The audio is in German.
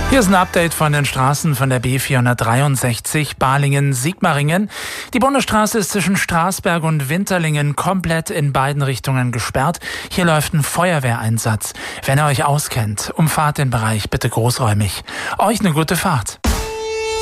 Hier ist ein Update von den Straßen von der B463 Balingen-Sigmaringen. Die Bundesstraße ist zwischen Straßberg und Winterlingen komplett in beiden Richtungen gesperrt. Hier läuft ein Feuerwehreinsatz. Wenn ihr euch auskennt, umfahrt den Bereich bitte großräumig. Euch eine gute Fahrt.